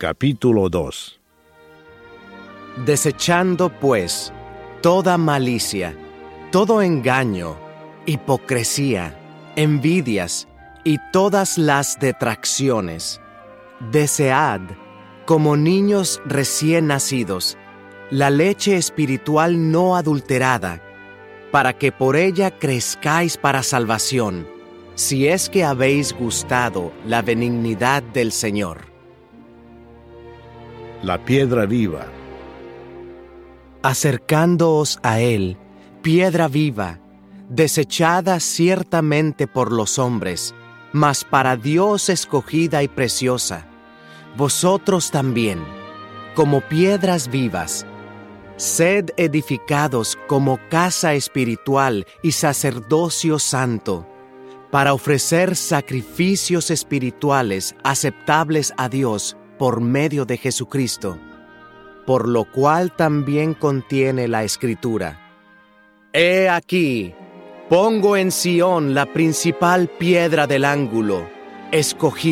Capítulo 2. Desechando, pues, toda malicia, todo engaño, hipocresía, envidias y todas las detracciones, desead, como niños recién nacidos, la leche espiritual no adulterada, para que por ella crezcáis para salvación, si es que habéis gustado la benignidad del Señor. La piedra viva. Acercándoos a Él, piedra viva, desechada ciertamente por los hombres, mas para Dios escogida y preciosa, vosotros también, como piedras vivas, sed edificados como casa espiritual y sacerdocio santo, para ofrecer sacrificios espirituales aceptables a Dios por medio de Jesucristo, por lo cual también contiene la Escritura: He aquí, pongo en Sión la principal piedra del ángulo, escogida